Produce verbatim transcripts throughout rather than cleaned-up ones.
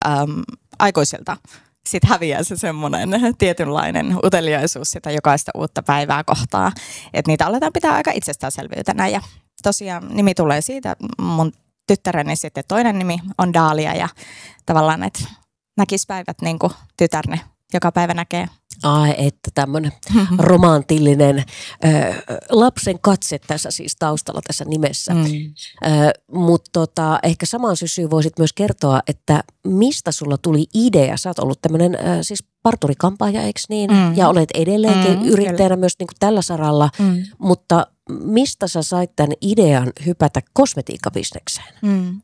äm, aikuisilta sitten häviää se semmoinen tietynlainen uteliaisuus sitä jokaista uutta päivää kohtaa. Että niitä aletaan pitää aika itsestäänselvyytenä. Ja tosiaan nimi tulee siitä, mun tyttäreni sitten toinen nimi on Daalia ja tavallaan, että näkisi päivät niin kuin tytärne joka päivä näkee. Ai, että tämmöinen romanttinen ö, lapsen katse tässä siis taustalla tässä nimessä. Mm. Mutta tota, ehkä samaan syssyyn voisit myös kertoa, että mistä sulla tuli idea? Sä oot ollut tämmöinen ö, siis parturikampaaja, eikö niin? Mm. Ja olet edelleenkin mm, yrittäjänä kyllä. myös niin kuin tällä saralla, mm. mutta mistä sä sait tämän idean hypätä kosmetiikkabisnekseen? Mm.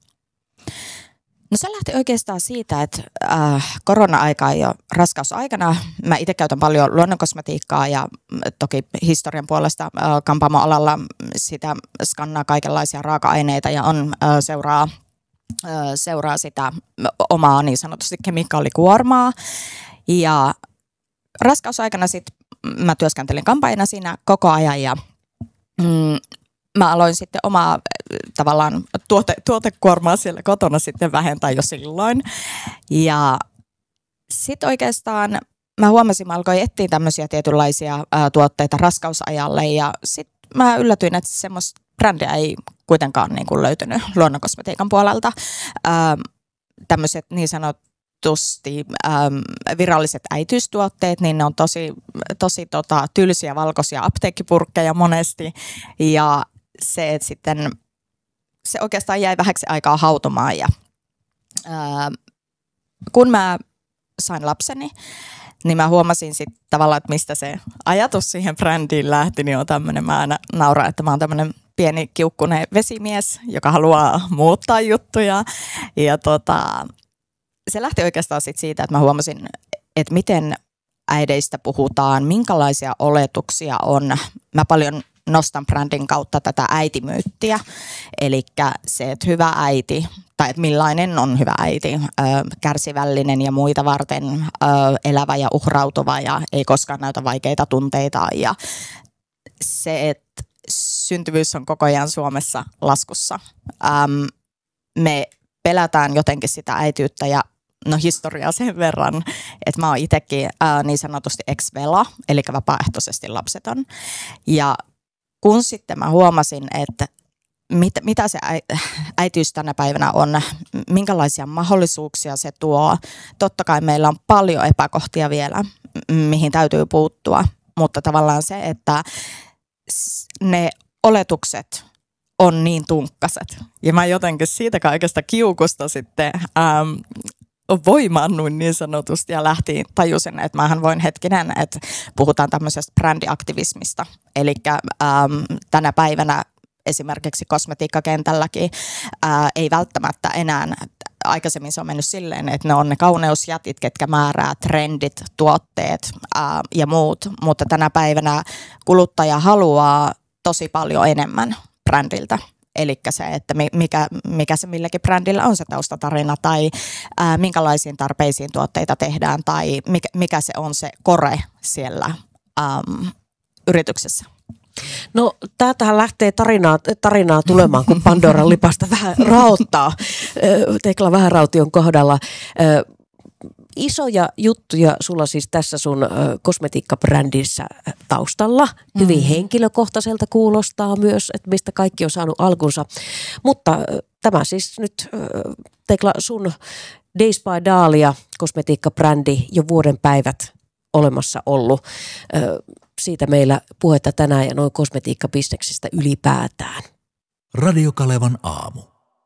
No se lähti oikeastaan siitä, että äh, korona-aikaa jo raskausaikana mä itse käytän paljon luonnonkosmetiikkaa ja toki historian puolesta äh, kampaamoalalla sitä skannaa kaikenlaisia raaka-aineita ja on äh, seuraa, äh, seuraa sitä omaa niin sanotusti kemikaalikuormaa. Ja raskausaikana sitten mä työskentelin kampaajana siinä koko ajan ja mm, mä aloin sitten omaa tavallaan tuote, tuotekuormaa siellä kotona sitten vähentää jo silloin. Ja sitten oikeastaan mä huomasin, mä alkoin etsiä tämmöisiä tietynlaisia ää, tuotteita raskausajalle ja sitten mä yllätyin, että semmoista brändiä ei kuitenkaan niin kuin löytynyt luonnonkosmetiikan puolelta. Ää, tämmöiset niin sanotusti ää, viralliset äitiystuotteet, niin ne on tosi, tosi tota, tylsiä valkoisia apteekkipurkkeja monesti ja se, että sitten se oikeastaan jäi vähäksi aikaa hautumaan ja ää, kun mä sain lapseni, niin mä huomasin sitten tavallaan, että mistä se ajatus siihen brändiin lähti, niin on tämmöinen, mä aina nauran, että mä oon tämmöinen pieni kiukkunen vesimies, joka haluaa muuttaa juttuja ja tota, se lähti oikeastaan sit siitä, että mä huomasin, että miten äideistä puhutaan, minkälaisia oletuksia on. Mä paljon nostan brändin kautta tätä äitimyyttiä, eli se, että hyvä äiti, tai että millainen on hyvä äiti, ö, kärsivällinen ja muita varten ö, elävä ja uhrautuva ja ei koskaan näytä vaikeita tunteita. Ja se, että syntyvyys on koko ajan Suomessa laskussa. Öm, me pelätään jotenkin sitä äitiyttä ja no historiaa sen verran, että mä oon itsekin ää, niin sanotusti ex-vela, eli vapaaehtoisesti lapseton. Ja kun sitten mä huomasin, että mit, mitä se äitiys tänä päivänä on, minkälaisia mahdollisuuksia se tuo. Totta kai meillä on paljon epäkohtia vielä, mihin täytyy puuttua, mutta tavallaan se, että ne oletukset on niin tunkkaset. Ja mä jotenkin siitä kaikesta kiukusta sitten ähm, voimaannuin niin sanotusti ja lähtiin, tajusin, että mähän voin hetkinen, että puhutaan tämmöisestä brändiaktivismista. Eli ähm, tänä päivänä esimerkiksi kosmetiikkakentälläkin äh, ei välttämättä enää, aikaisemmin se on mennyt silleen, että ne on ne kauneusjätit, ketkä määrää trendit, tuotteet äh, ja muut, mutta tänä päivänä kuluttaja haluaa tosi paljon enemmän brändiltä. Eli se, että mikä, mikä se milläkin brändillä on se taustatarina tai ää, minkälaisiin tarpeisiin tuotteita tehdään tai mikä, mikä se on se kore siellä äm, yrityksessä. No täältähän lähtee tarinaa, tarinaa tulemaan, kun Pandoran lipasta vähän raottaa. Tekla Vähäraution kohdalla. Isoja juttuja sulla siis tässä sun ö, kosmetiikkabrändissä taustalla. Hyvin mm. henkilökohtaiselta kuulostaa myös, että mistä kaikki on saanut alkunsa. Mutta ö, tämä siis nyt, ö, Tekla, sun Days by Daalia kosmetiikkabrändi jo vuoden päivät olemassa ollut. Ö, siitä meillä puhetta tänään ja noin kosmetiikkabisneksistä ylipäätään. Radio Kalevan aamu.